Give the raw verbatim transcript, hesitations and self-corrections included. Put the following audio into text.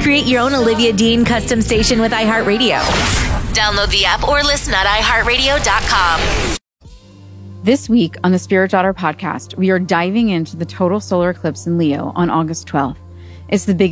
Create your own Olivia Dean custom station with iHeartRadio. Download the app or listen at i heart radio dot com. This week on the Spirit Daughter podcast, we are diving into the total solar eclipse in Leo on August twelfth. It's the biggest